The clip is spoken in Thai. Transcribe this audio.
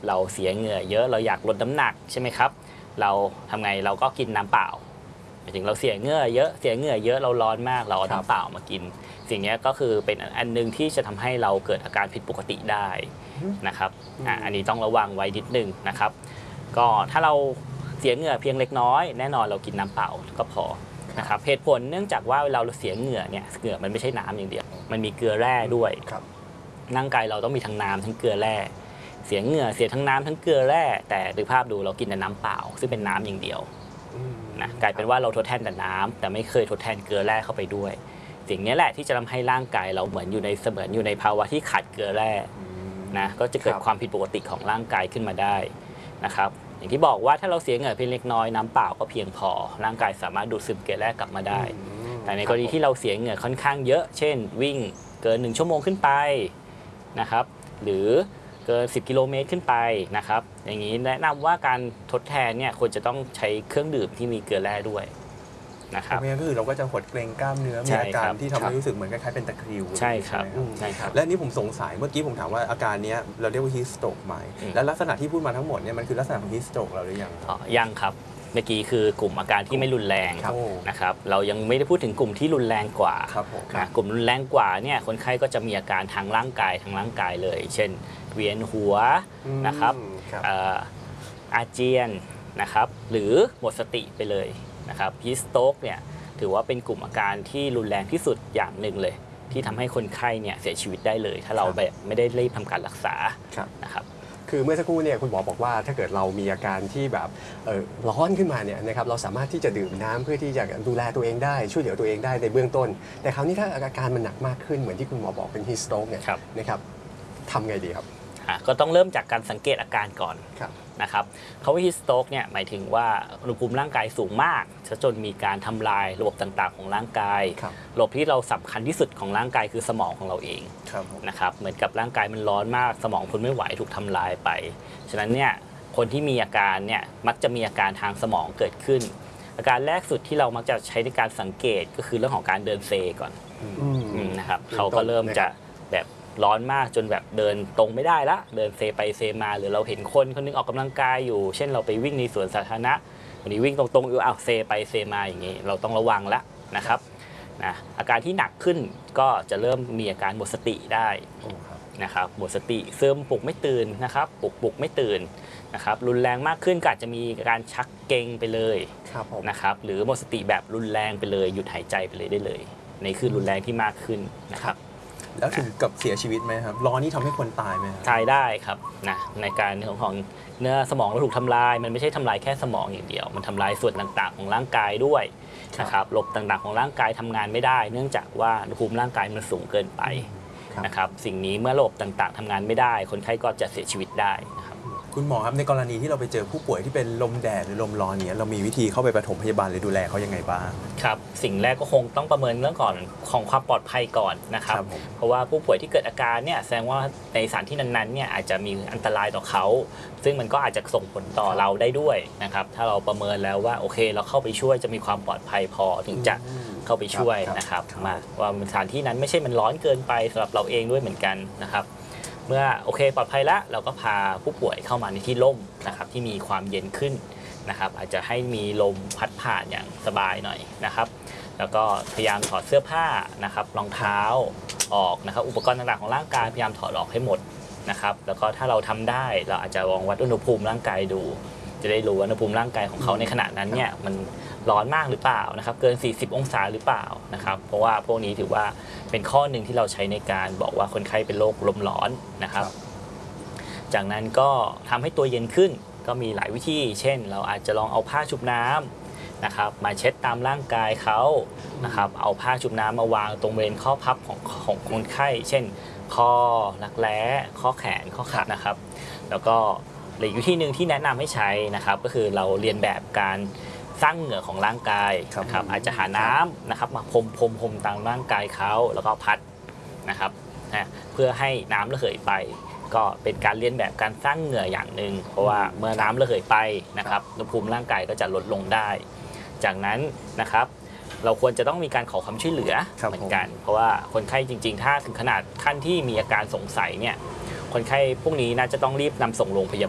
เราเสียเหงื่อเยอะเราอยากลดน้ำหนักใช่ไหมครับเราทำไงเราก็กินน้ำเปล่าหมายถึงเราเสียเหงื่อเยอะเราร้อนมากเราเอาน้ำเปล่ามากินสิ่งนี้ก็คือเป็นอันนึงที่จะทำให้เราเกิดอาการผิดปกติได้นะครับอันนี้ต้องระวังไว้นิดนึงนะครับก็ถ้าเราเสียเหงื่อเพียงเล็กน้อยแน่นอนเรากินน้ำเปล่าก็พอนะครับเหตุผลเนื่องจากว่าเวลาเราเสียเหงื่อเนี่ยเหงื่อมันไม่ใช่น้ำอย่างเดียวมันมีเกลือแร่ด้วยร่างกายเราต้องมีทั้งน้ำทั้งเกลือแร่เสียเหงื่อเสียทั้งน้ำทั้งเกลือแร่แต่ดูภาพดูเรากินแต่น้ำเปล่าซึ่งเป็นน้ำอย่างเดียวนะกลายเป็นว่าเราทดแทนแต่น้ำแต่ไม่เคยทดแทนเกลือแร่เข้าไปด้วยสิ่งนี้แหละที่จะทำให้ร่างกายเราเหมือนอยู่ในภาวะที่ขาดเกลือแร่นะก็จะเกิดความผิดปกติของร่างกายขึ้นมาได้นะครับอย่างที่บอกว่าถ้าเราเสียเหงื่อเพียงเล็กน้อยน้ำเปล่าก็เพียงพอร่างกายสามารถดูดซึมเกลือแร่กลับมาได้แต่ในกรณีที่เราเสียเหงื่อค่อนข้างเยอะเช่นวิ่งเกิน1 ชั่วโมงขึ้นไปนะครับหรือเกิน10 กิโลเมตรขึ้นไปนะครับอย่างนี้แนะนำว่าการทดแทนเนี่ยควรจะต้องใช้เครื่องดื่มที่มีเกลือแร่ด้วยนะครับไม่งั้นก็คือเราก็จะหดเกร็งกล้ามเนื้อมีอาการที่ทำให้รู้สึกเหมือนคล้ายๆเป็นตะคริวใช่ครับและนี่ผมสงสัยเมื่อกี้ผมถามว่าอาการนี้เราเรียกว่าฮีสโตรกไหมและลักษณะที่พูดมาทั้งหมดเนี่ยมันคือลักษณะของฮีสโตรกเราหรือยังยังครับเมื่อกี้คือกลุ่มอาการที่ไม่รุนแรงนะครับเรายังไม่ได้พูดถึงกลุ่มที่รุนแรงกว่ากลุ่มรุนแรงกว่าเนี่ยคนไข้ก็จะมีอาการทางร่างกายเลยเช่นเวียนหัวนะครับอาเจียนนะครับหรือหมดสติไปเลยนะครับฮีสโตรกเนี่ยถือว่าเป็นกลุ่มอาการที่รุนแรงที่สุดอย่างหนึ่งเลยที่ทำให้คนไข้เนี่ยเสียชีวิตได้เลยถ้าเราแบบไม่ได้รีบทำการรักษานะครับคือเมื่อสักครู่เนี่ยคุณหมอบอกว่าถ้าเกิดเรามีอาการที่แบบร้อนขึ้นมาเนี่ยนะครับเราสามารถที่จะดื่มน้ำเพื่อที่จะดูแลตัวเองได้ช่วยเหลือตัวเองได้ในเบื้องต้นแต่คราวนี้ถ้าอาการมันหนักมากขึ้นเหมือนที่คุณหมอบอกเป็นฮีสโตรกเนี่ยนะครับทำไงดีครับก็ต้องเริ่มจากการสังเกตอาการก่อนนะครับคำว่าฮีสโตรกเนี่ยหมายถึงว่าอุณหภูมิร่างกายสูงมากจนมีการทำลายระบบต่างๆของร่างกายระบบที่เราสำคัญที่สุดของร่างกายคือสมองของเราเองนะครับเหมือนกับร่างกายมันร้อนมากสมองทนไม่ไหวถูกทำลายไปฉะนั้นเนี่ยคนที่มีอาการเนี่ยมักจะมีอาการทางสมองเกิดขึ้นอาการแรกสุดที่เรามักจะใช้ในการสังเกตก็คือเรื่องของการเดินเซก่อนนะครับเขาก็เริ่มจะแบบร้อนมากจนแบบเดินตรงไม่ได้ละเดินเซไปเซมาหรือเราเห็นคนคนนึงออกกำลังกายอยู่เช่นเราไปวิ่งในสวนสาธารณะวันนี้วิ่งตรงๆอยู่เซไปเซมาอย่างนี้เราต้องระวังละนะครับอาการที่หนักขึ้นก็จะเริ่มมีอาการหมดสติได้นะครับหมดสติซึมปลุกไม่ตื่นนะครับปลุกไม่ตื่นนะครับรุนแรงมากขึ้นก็อาจจะมีการชักเกร็งไปเลยนะครับหรือหมดสติแบบรุนแรงไปเลยหยุดหายใจไปเลยได้เลยในคือรุนแรงที่มากขึ้นนะครับแล้วถึงกับเสียชีวิตไหมครับร้อนนี่ทำให้คนตายไหมตายได้ครับในการของเนื้อสมองเราถูกทำลายมันไม่ใช่ทำลายแค่สมองอย่างเดียวมันทำลายส่วนต่างๆของร่างกายด้วยนะครับระบบต่างๆของร่างกายทำงานไม่ได้เนื่องจากว่าอุณหภูมิร่างกายมันสูงเกินไปนะครับสิ่งนี้เมื่อระบบต่างๆทำงานไม่ได้คนไข้ก็จะเสียชีวิตได้นะครับคุณหมอครับในกรณีที่เราไปเจอผู้ป่วยที่เป็นลมแดดหรือลมร้อนเนี่ยเรามีวิธีเข้าไปปฐมพยาบาลหรือดูแลเขายังไงบ้างครับสิ่งแรกก็คงต้องประเมินเรื่องก่อนของความปลอดภัยก่อนนะครับเพราะว่าผู้ป่วยที่เกิดอาการเนี่ยแสดงว่าในสถานที่นั้นๆเนี่ยอาจจะมีอันตรายต่อเขาซึ่งมันก็อาจจะส่งผลต่อเราได้ด้วยนะครับถ้าเราประเมินแล้วว่าโอเคเราเข้าไปช่วยจะมีความปลอดภัยพอถึงจะเข้าไปช่วยนะครับว่าสถานที่นั้นไม่ใช่มันร้อนเกินไปสำหรับเราเองด้วยเหมือนกันนะครับเมื่อโอเคปลอดภัยแล้วเราก็พาผู้ป่วยเข้ามาในที่ร่มนะครับที่มีความเย็นขึ้นนะครับอาจจะให้มีลมพัดผ่านอย่างสบายหน่อยนะครับแล้วก็พยายามถอดเสื้อผ้านะครับรองเท้าออกนะครับอุปกรณ์ต่างๆของร่างกายพยายามถอดออกให้หมดนะครับแล้วก็ถ้าเราทำได้เราอาจจะลองวัดอุณหภูมิร่างกายดูจะได้รู้ว่าอุณหภูมิร่างกายของเขาในขณะนั้นเนี่ยมันร้อนมากหรือเปล่านะครับเกิน40 องศาหรือเปล่านะครับเพราะว่าพวกนี้ถือว่าเป็นข้อหนึ่งที่เราใช้ในการบอกว่าคนไข้เป็นโรคลมร้อนนะครับจากนั้นก็ทำให้ตัวเย็นขึ้นก็มีหลายวิธีเช่นเราอาจจะลองเอาผ้าชุบน้ำนะครับมาเช็ดตามร่างกายเขานะครับเอาผ้าชุบน้ำมาวางตรงบริเวณข้อพับของคนไข้เช่นคอรักแร้ข้อแขนข้อขานะครับแล้วก็อีกวิธีหนึ่งที่แนะนำให้ใช้นะครับก็คือเราเรียนแบบการสร้างเหงื่อของร่างกายนะครับอาจจะหาน้ำนะครับมาพรมตามร่างกายเขาแล้วก็พัดนะครับเพื่อให้น้ำระเหยไปก็เป็นการเรียนแบบการสร้างเหงื่ออย่างหนึ่งเพราะว่าเมื่อน้ำระเหยไปนะครับอุณหภูมิร่างกายก็จะลดลงได้จากนั้นนะครับเราควรจะต้องมีการขอความช่วยเหลือเหมือนกันเพราะว่าคนไข้จริงๆถ้าถึงขนาดขั้นที่มีอาการสงสัยเนี่ยคนไข้พวกนี้น่าจะต้องรีบนำส่งโรงพยา